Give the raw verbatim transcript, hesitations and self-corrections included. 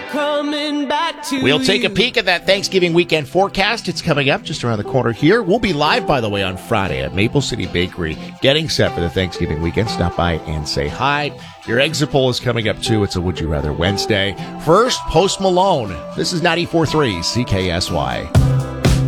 coming back to We'll take a you. peek at that Thanksgiving weekend forecast. It's coming up just around the corner here. We'll be live, by the way, on Friday at Maple City Bakery, getting set for the Thanksgiving weekend. Stop by and say hi. Your exit poll is coming up, too. It's a Would You Rather Wednesday. First, Post Malone. This is ninety-four point three C K S Y.